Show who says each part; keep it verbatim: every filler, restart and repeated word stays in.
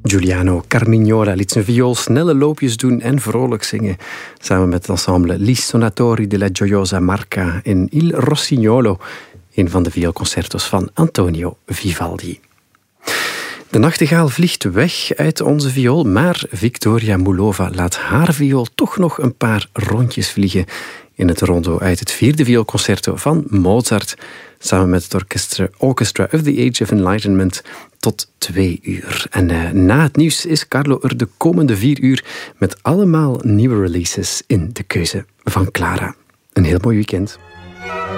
Speaker 1: Giuliano Carmignola liet zijn viool snelle loopjes doen en vrolijk zingen. Samen met het ensemble Gli Sonatori della Gioiosa Marca in Il Rossignolo. Een van de vioolconcertos van Antonio Vivaldi. De nachtegaal vliegt weg uit onze viool, maar Victoria Moulova laat haar viool toch nog een paar rondjes vliegen in het rondo uit het vierde vioolconcerto van Mozart, samen met het orchestra, Orchestra of the Age of Enlightenment, tot twee uur. En uh, na het nieuws is Carlo er de komende vier uur met allemaal nieuwe releases in de keuze van Clara. Een heel mooi weekend.